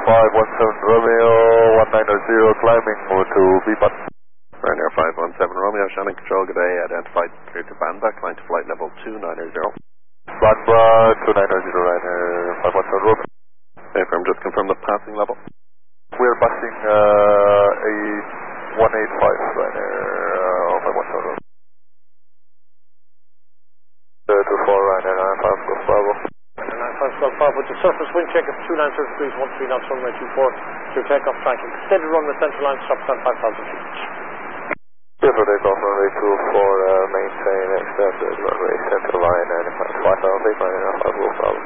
517 Romeo, 190 climbing to B button. Ryanair 517 Romeo, Shannon Control, good day, identified clear to Banda, climb to flight level 290. Banda, 290 Ryanair 517 Romeo. Affirm, just confirm the passing level. We're passing a 185 Ryanair 517 Romeo. 24 Ryanair 95 Golf Bravo. 95 Golf Bravo, with the surface wind check of 29 degrees, 13 knots, runway 24, to takeoff tracking. Steady run with central line, stop down 5,000 feet. Clear for takeoff, runway 24, maintain extended runway central line, 95 feet, Ryanair 5 Golf Bravo.